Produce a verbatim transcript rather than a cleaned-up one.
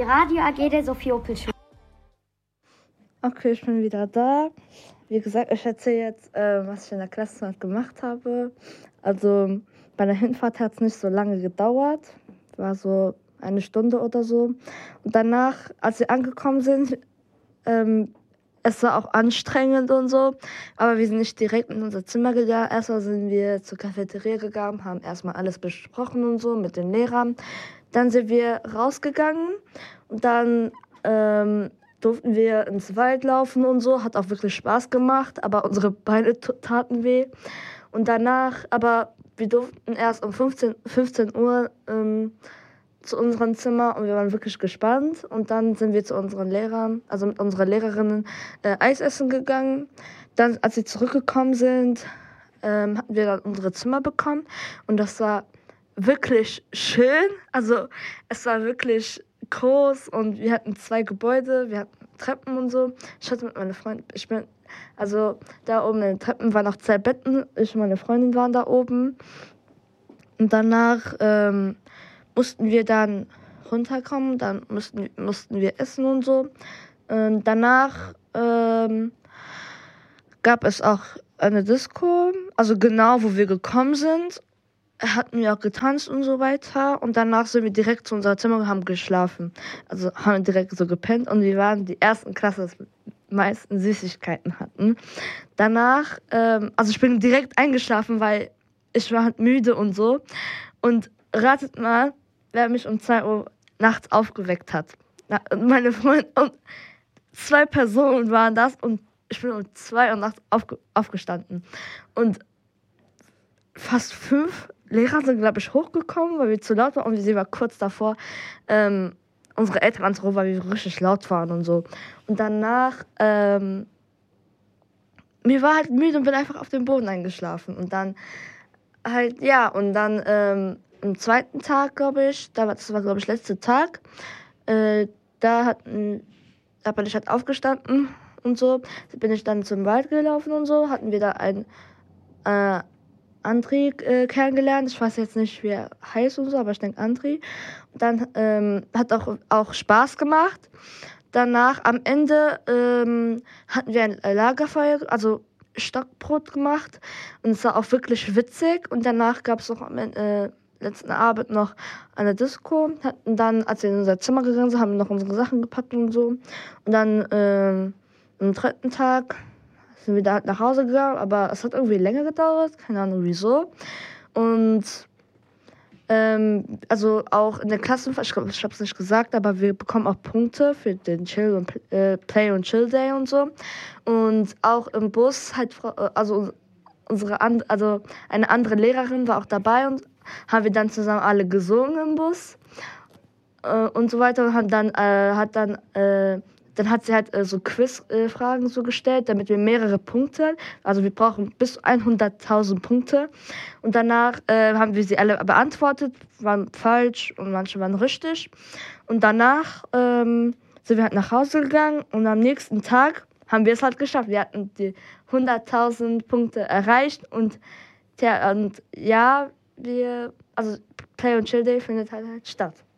Die Radio A G der Sophie-Opel-Schule. Okay, ich bin wieder da. Wie gesagt, ich erzähle jetzt, äh, was ich in der Klasse gemacht habe. Also bei der Hinfahrt hat es nicht so lange gedauert. War so eine Stunde oder so. Und danach, als wir angekommen sind, ähm, es war auch anstrengend und so, aber wir sind nicht direkt in unser Zimmer gegangen. Erstmal sind wir zur Cafeteria gegangen, haben erstmal alles besprochen und so mit den Lehrern. Dann sind wir rausgegangen und dann ähm, durften wir ins Wald laufen und so. Hat auch wirklich Spaß gemacht, aber unsere Beine taten weh. Und danach, aber wir durften erst um fünfzehn Uhr ähm, zu unserem Zimmer und wir waren wirklich gespannt. Und dann sind wir zu unseren Lehrern, also mit unserer Lehrerin, äh, Eis essen gegangen. Dann, als sie zurückgekommen sind, ähm, hatten wir dann unsere Zimmer bekommen. Und das war wirklich schön. Also es war wirklich groß und wir hatten zwei Gebäude, wir hatten Treppen und so. Ich hatte mit meiner Freundin, ich bin, also da oben in den Treppen waren noch zwei Betten. Ich und meine Freundin waren da oben. Und danach ähm, mussten wir dann runterkommen, dann mussten, mussten wir essen und so. Und danach ähm, gab es auch eine Disco, also genau, wo wir gekommen sind, hatten wir auch getanzt und so weiter. Und danach sind wir direkt zu unserem Zimmer und haben geschlafen. Also haben wir direkt so gepennt und wir waren die ersten Klasse, die meisten Süßigkeiten hatten. Danach, ähm, also ich bin direkt eingeschlafen, weil ich war halt müde und so. Und ratet mal, wer mich um zwei Uhr nachts aufgeweckt hat. Und meine Freundin und zwei Personen waren das und ich bin um zwei Uhr nachts aufge- aufgestanden. Und fast fünf Lehrer sind, glaube ich, hochgekommen, weil wir zu laut waren und sie war kurz davor, ähm, unsere Eltern anzurufen, weil wir richtig laut waren und so. Und danach, ähm, mir war halt müde und bin einfach auf dem Boden eingeschlafen. Und dann halt, ja, und dann, ähm, am zweiten Tag, glaube ich, da war, das war, glaube ich, letzter Tag, äh, da, hat, da bin ich halt aufgestanden und so, da bin ich dann zum Wald gelaufen und so, hatten wir da einen äh, André äh, kennengelernt, ich weiß jetzt nicht, wie er heißt und so, aber ich denke André. Und dann ähm, hat auch, auch Spaß gemacht. Danach, am Ende, ähm, hatten wir ein Lagerfeuer, also Stockbrot gemacht und es war auch wirklich witzig. Und danach gab es noch am Ende, äh, letzten Abend noch eine Disco. Und dann, als wir in unser Zimmer gegangen sind, haben wir noch unsere Sachen gepackt und so. Und dann ähm, am dritten Tag sind wir da halt nach Hause gegangen, aber es hat irgendwie länger gedauert, keine Ahnung wieso. Und ähm, also auch in der Klassenfahrt, ich glaube, ich habe es nicht gesagt, aber wir bekommen auch Punkte für den Chill und äh, Play und Chill Day und so. Und auch im Bus halt, also unsere and, also eine andere Lehrerin war auch dabei und haben wir dann zusammen alle gesungen im Bus äh, und so weiter und haben dann äh, hat dann äh, Dann hat sie halt äh, so Quizfragen äh, so gestellt, damit wir mehrere Punkte, also wir brauchen bis zu hunderttausend Punkte. Und danach äh, haben wir sie alle beantwortet, waren falsch und manche waren richtig. Und danach ähm, sind wir halt nach Hause gegangen und am nächsten Tag haben wir es halt geschafft. Wir hatten die hunderttausend Punkte erreicht und, tja, und ja, wir, also Play und Chill Day findet halt, halt statt.